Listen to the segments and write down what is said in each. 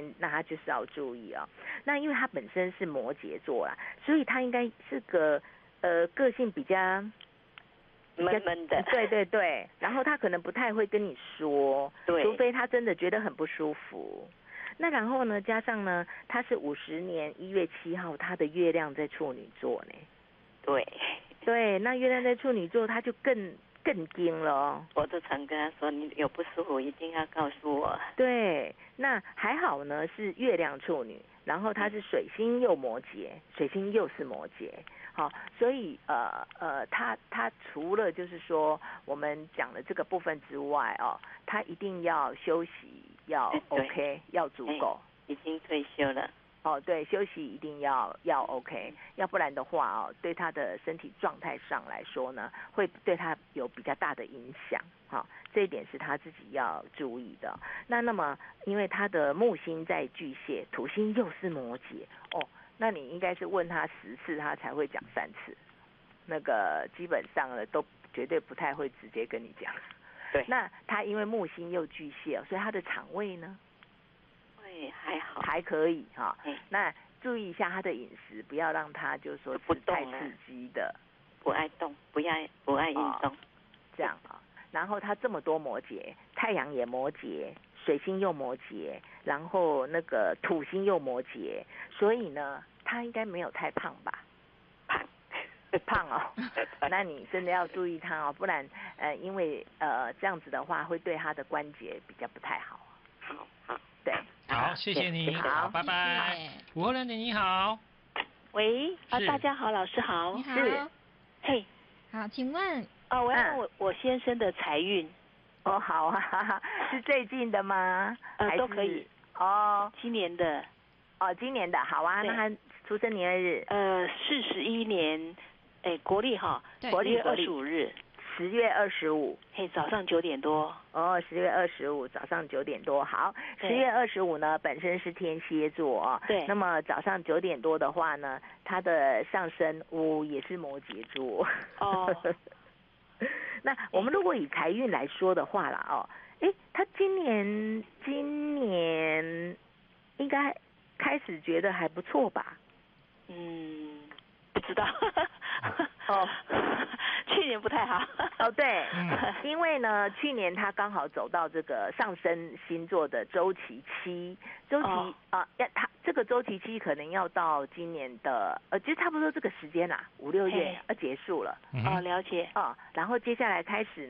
那他就是要注意哦。那因为他本身是摩羯座啦，所以他应该是个个性比较闷闷的， 对对对，然后他可能不太会跟你说， 对， 除非他真的觉得很不舒服。那然后呢，加上呢，他是50年1月7号，他的月亮在处女座呢。 对对，那月亮在处女座，他就更惊了哦。 我都常跟他说，你有不舒服一定要告诉我。 对，那还好呢，是月亮处女，然后他是水星又摩羯，水星又是摩羯，好，所以他除了就是说我们讲的这个部分之外哦，他一定要休息要 OK， 要足够。 已经退休了。 哦，对，休息一定要 OK， 要不然的话哦，对他的身体状态上来说呢，会对他有比较大的影响。好，这一点是他自己要注意的。那么，因为他的木星在巨蟹，土星又是摩羯，哦，那你应该是问他10次，他才会讲3次。那个基本上呢，都绝对不太会直接跟你讲。 对， 那他因为木星又巨蟹，所以他的肠胃呢？ 还好， 还可以哈。那注意一下他的饮食，不要让他就是说吃太刺激的， 不爱动，不爱运动， 这样啊。然后他这么多摩羯，太阳也摩羯，水星又摩羯，然后那个土星又摩羯，所以呢，他应该没有太胖吧？胖哦，那你真的要注意他哦，不然因为这样子的话，会对他的关节比较不太好。 好， 对。 好，谢谢你， 好， 拜拜。午后2点你好， 喂，大家好，老师好， 你好， 嘿， 好，请问我要问我先生的财运。 哦，好啊，是最近的吗？ 都可以。 哦， 今年的。 哦，今年的好啊，那他出生年月日 41年，国历哈， 国历 25日。 10月25， 早上9点多。 哦，10月25早上9点多。好，10月25呢，本身是天蝎座哦。 对。 那么早上9点多的话呢，他的上升也是摩羯座。 哦。 那我们如果以财运来说的话啦，哦，他今年应该开始觉得还不错吧？ 不知道。 哦。 去年不太好。 哦，对，因为呢，去年他刚好走到这个上升星座的周期期，他这个周期期可能要到今年的其实差不多这个时间啦，5、6月要结束了。 哦，了解。 然后接下来开始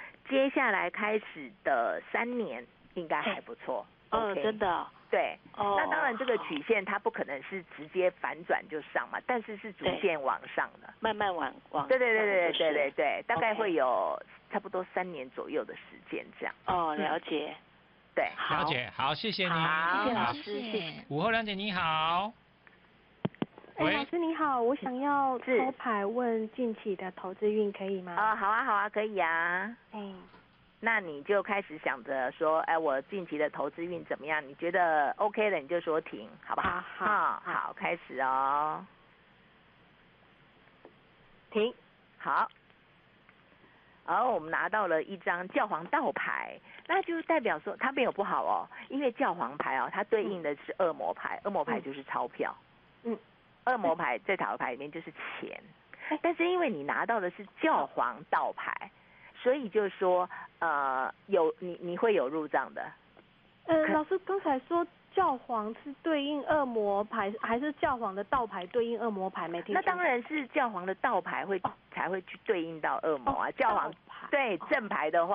的3年应该还不错。 哦，真的。 对，那当然这个曲线它不可能是直接反转就上嘛，但是逐渐往上的， 慢慢往对，大概会有差不多3年左右的时间这样。 哦，了解。 对， 了解，好，谢谢你， 好，谢谢老师，谢谢。 午后2点你好。 喂，老师你好，我想要抽牌问近期的投资运，可以吗？ 好啊，可以啊。那你就开始想着说，我近期的投资运怎么样？你觉得 OK 了，你就说停，好不好？好，开始哦。停，好。然后我们拿到了一张教皇道牌，那就代表说它没有不好哦，因为教皇牌它对应的是恶魔牌，恶魔牌就是钞票。恶魔牌在塔罗牌里面就是钱，但是因为你拿到的是教皇道牌。所以就是说，你会有入账的。 老师刚才说教皇是对应恶魔牌，还是教皇的道牌对应恶魔牌？没听清。 那当然是教皇的道牌才会去对应到恶魔啊。教皇对正牌的话。